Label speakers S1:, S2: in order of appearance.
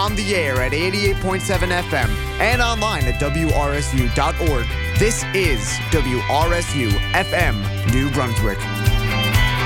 S1: on the air at 88.7 FM and online at WRSU.org. This is WRSU FM, New Brunswick.